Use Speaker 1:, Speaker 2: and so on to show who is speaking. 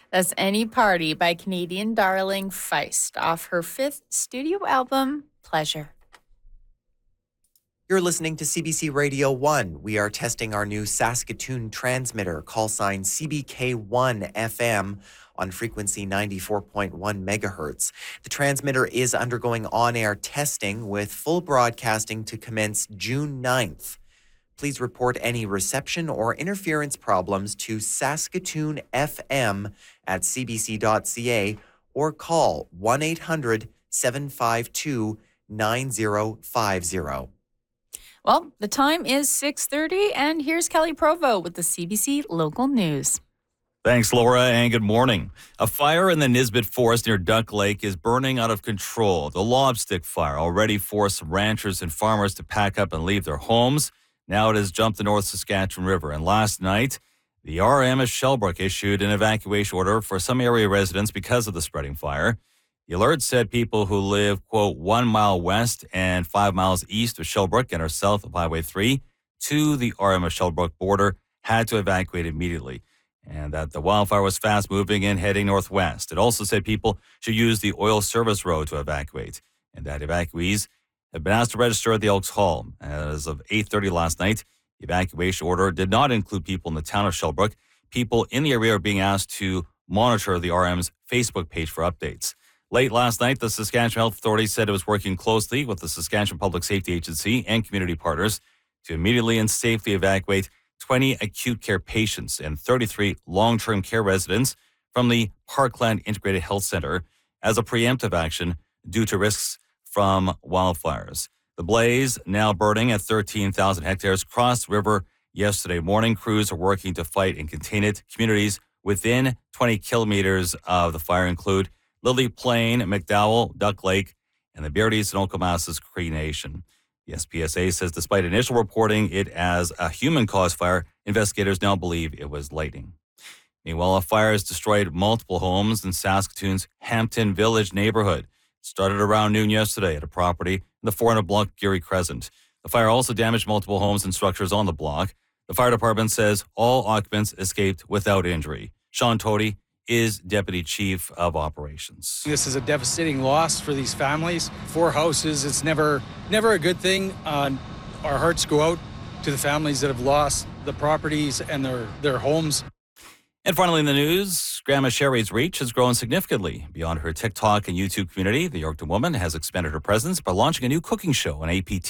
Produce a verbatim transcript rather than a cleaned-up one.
Speaker 1: That's Any Party by Canadian darling Feist off her fifth studio album, Pleasure.
Speaker 2: You're listening to C B C Radio one. We are testing our new Saskatoon transmitter, call sign C B K one F M, on frequency ninety-four point one megahertz. The transmitter is undergoing on-air testing with full broadcasting to commence June ninth. Please report any reception or interference problems to Saskatoon F M at c b c dot c a or call one eight hundred seven five two nine zero five zero.
Speaker 1: Well, the time is six thirty, and here's Kelly Provo with the C B C Local News.
Speaker 3: Thanks, Laura, and good morning. A fire in the Nisbet Forest near Duck Lake is burning out of control. The lobstick fire already forced some ranchers and farmers to pack up and leave their homes. Now it has jumped the North Saskatchewan River, and last night, the R M S Shellbrook issued an evacuation order for some area residents because of the spreading fire. The alert said people who live, quote, one mile west and five miles east of Shellbrook and are south of Highway three to the R M S Shellbrook border had to evacuate immediately, and that the wildfire was fast moving and heading northwest. It also said people should use the oil service road to evacuate, and that evacuees have been asked to register at the Elks Hall. As of eight thirty last night, the evacuation order did not include people in the town of Shellbrook. People in the area are being asked to monitor the R M's Facebook page for updates. Late last night, the Saskatchewan Health Authority said it was working closely with the Saskatchewan Public Safety Agency and community partners to immediately and safely evacuate twenty acute care patients and thirty-three long-term care residents from the Parkland Integrated Health Center as a preemptive action due to risks from wildfires. The blaze, now burning at thirteen thousand hectares, crossed the river yesterday morning. Crews are working to fight and contain it. Communities within twenty kilometers of the fire include Lily Plain, McDowell, Duck Lake, and the Beardies and Okomasas Cree Nation. The S P S A says despite initial reporting it as a human-caused fire, investigators now believe it was lightning. Meanwhile, a fire has destroyed multiple homes in Saskatoon's Hampton Village neighborhood. It started around noon yesterday at a property in the four hundred block Geary Crescent. The fire also damaged multiple homes and structures on the block. The fire department says all occupants escaped without injury. Sean Tody is Deputy Chief of Operations.
Speaker 4: This is a devastating loss for these families. Four houses, it's never never a good thing. Uh, our hearts go out to the families that have lost the properties and their, their homes.
Speaker 3: And finally in the news, Grandma Sherry's reach has grown significantly. Beyond her TikTok and YouTube community, the Yorkton woman has expanded her presence by launching a new cooking show on A P